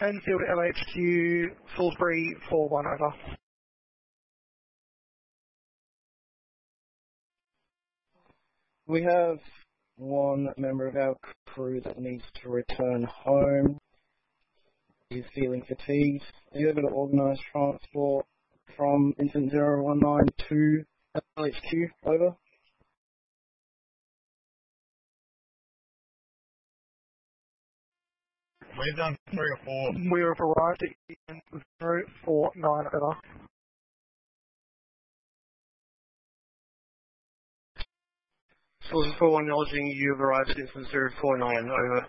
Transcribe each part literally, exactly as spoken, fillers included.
Enfield L H Q, Salisbury four one over. We have one member of our crew that needs to return home. He's feeling fatigued. Are you able to organise transport from incident zero one nine to L H Q? Over. We've done three or four. We have arrived at zero four nine over. Sources four one acknowledging you have arrived at incident zero four nine over.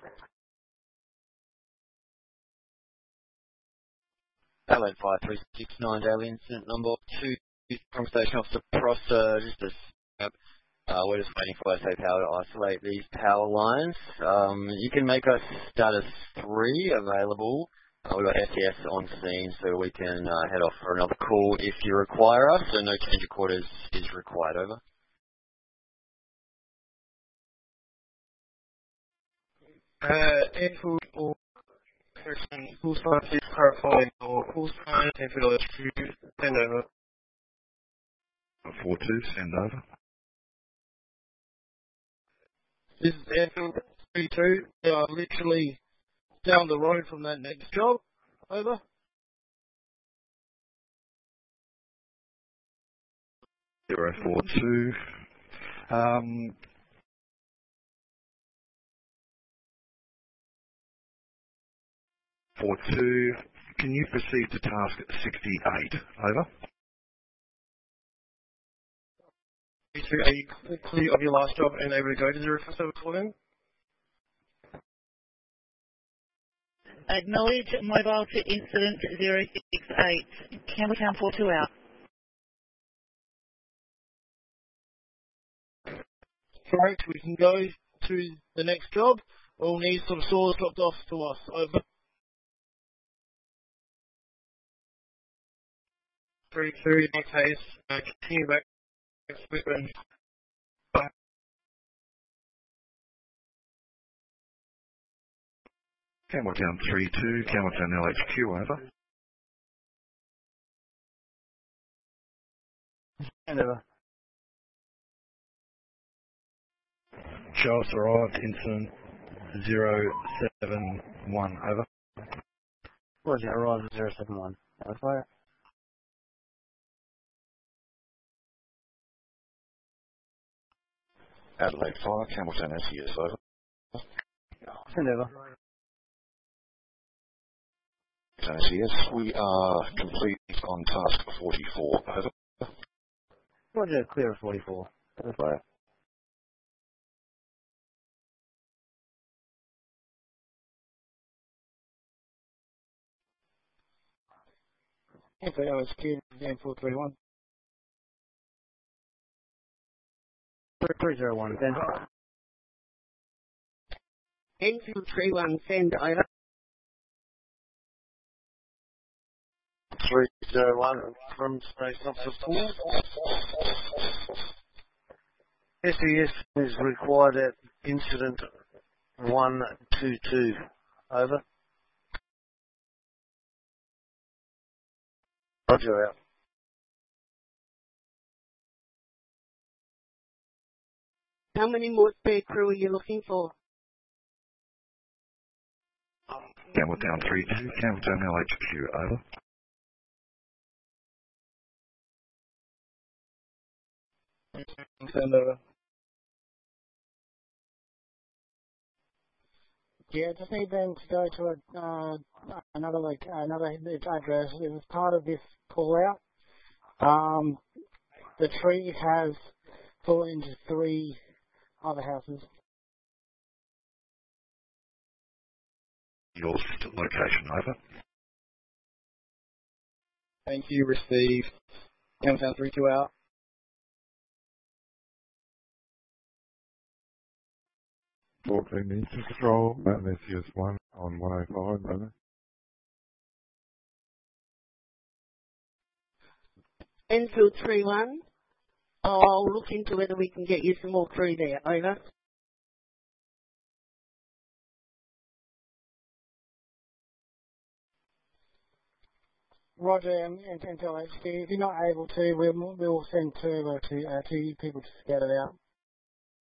Hello, five three six nine daily incident number two from Station Officer Prosser. Just a, uh, we're just waiting for S A Power to isolate these power lines. Um, you can make us status three available. Uh, we've got S E S on scene, so we can uh, head off for another call if you require us. So no change of quarters is required. Over. Uh, Enfield or person who's trying to clarify or who's trying to Enfield L H Q, send over. four two, send over. This is Enfield three two. They are literally down the road from that next job. Over. zero four two. Um, four two, can you proceed to task sixty-eight? Over. three two, are you clear of your last job and able to go to zero four seven for them? Acknowledge mobile to incident zero six eight. Campbelltown four two out. Correct, we can go to the next job. We'll need some saws dropped off to us. Over. three two, in that case, uh, continue back to Switzerland. Bye. Campbelltown three two, Campbelltown L H Q, over. And over. Show us arrived, incident zero seven one, over. Roger, arrived at zero seven one. Over fire. Adelaide five, Campbelltown S E S, over. Send over. S E S, we are complete on task forty-four, over. Roger, clear of forty-four. Over fire. Okay, I was keen in four three one. three zero one, send. Enfield three one, send over. three zero one from Station Officer four. S E S is required at incident one two two. Over. Roger out. How many more spare crew are you looking for? Campbelltown three two, Campbelltown L H Q, over. Send over. Yeah, just need them to go to a, uh, another like another address. It was part of this call out. Um, the tree has fallen into three other houses. Your location, over. Thank you, received. Campbelltown three two out. fourteen Eastern Patrol, Mountain S E S one on one oh five, over. Enfield three one. I'll look into whether we can get you some more crew there. Over. Roger, and, and Intel H D. If you're not able to, we'll, we'll send turbo to uh, two people to scout it out.